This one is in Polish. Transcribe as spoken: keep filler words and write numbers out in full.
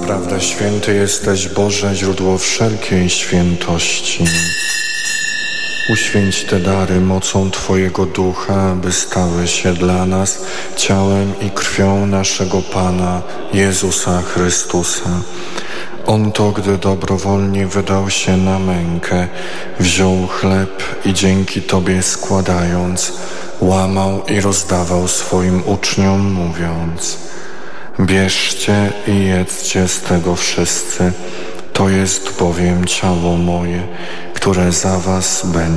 Zaprawdę święty jesteś, Boże, źródło wszelkiej świętości. Uświęć te dary mocą Twojego Ducha, aby stały się dla nas ciałem i krwią naszego Pana Jezusa Chrystusa. On to, gdy dobrowolnie wydał się na mękę, wziął chleb i dzięki Tobie składając, łamał i rozdawał swoim uczniom, mówiąc: bierzcie i jedzcie z tego wszyscy, to jest bowiem ciało moje, które za was będzie